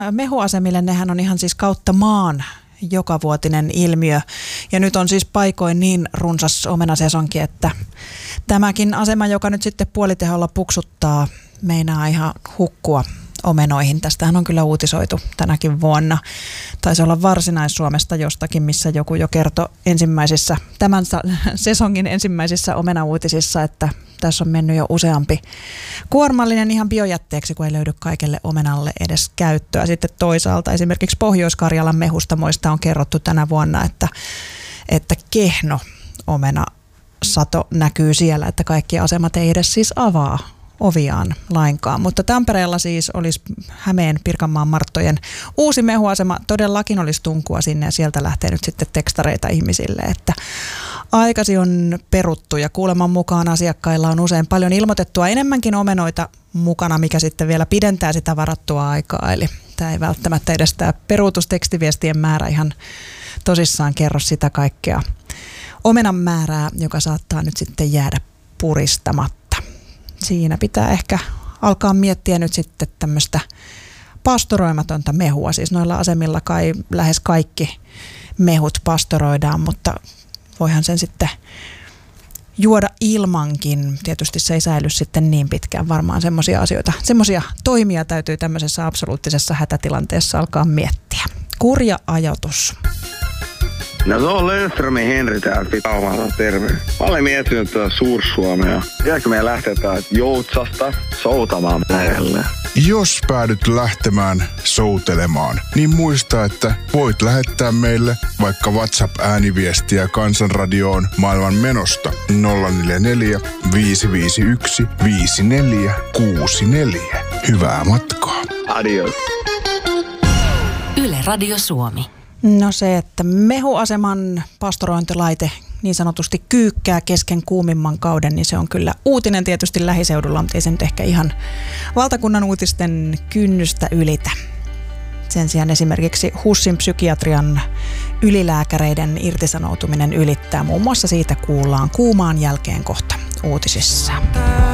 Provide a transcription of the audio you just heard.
mehuasemille, nehän on ihan siis kautta maan jokavuotinen ilmiö. Ja nyt on siis paikoin niin runsas omenasesonki, että tämäkin asema, joka nyt sitten puoliteholla puksuttaa, meinaa ihan hukkua omenoihin. Tästähän on kyllä uutisoitu tänäkin vuonna. Taisi olla Varsinais-Suomesta jostakin, missä joku jo kertoi tämän sesongin ensimmäisissä omenauutisissa, että tässä on mennyt jo useampi kuormallinen ihan biojätteeksi, kun ei löydy kaikelle omenalle edes käyttöä. Sitten toisaalta esimerkiksi Pohjois-Karjalan mehustamoista on kerrottu tänä vuonna, että kehno omenasato näkyy siellä, että kaikki asemat ei edes siis avaa oviaan lainkaan. Mutta Tampereella siis olisi Hämeen Pirkanmaan Marttojen uusi mehuasema. Todellakin olisi tunkua sinne ja sieltä lähtee nyt sitten tekstareita ihmisille, että aikasi on peruttu ja kuuleman mukaan asiakkailla on usein paljon ilmoitettua enemmänkin omenoita mukana, mikä sitten vielä pidentää sitä varattua aikaa. Eli tämä ei välttämättä edes tämä peruutustekstiviestien määrä ihan tosissaan kerro sitä kaikkea omenan määrää, joka saattaa nyt sitten jäädä puristamatta. Siinä pitää ehkä alkaa miettiä nyt sitten tämmöistä pastoroimatonta mehua. Siis noilla asemilla kai lähes kaikki mehut pastoroidaan, mutta voihan sen sitten juoda ilmankin. Tietysti se ei säily sitten niin pitkään. Varmaan semmoisia asioita, semmoisia toimia täytyy tämmöisessä absoluuttisessa hätätilanteessa alkaa miettiä. Kurja ajatus. No se on Löfströmin Henri täältä Pitaumalta, terve. Mä olen miettinyt tuota Suur-Suomea. Jääkö meidän lähteä täältä Joutsasta soutamaan lähelle? Jos päädyt lähtemään soutelemaan, niin muista, että voit lähettää meille vaikka WhatsApp-ääniviestiä Kansanradioon maailman menosta 044 551 5464. Hyvää matkaa. Adios. Yle Radio Suomi. No se, että mehuaseman pastorointilaite niin sanotusti kyykkää kesken kuumimman kauden, niin se on kyllä uutinen tietysti lähiseudulla, mutta ei se nyt ehkä ihan valtakunnan uutisten kynnystä ylitä. Sen sijaan esimerkiksi HUSin psykiatrian ylilääkäreiden irtisanoutuminen ylittää. Muun muassa siitä kuullaan kuumaan jälkeen kohta uutisissa.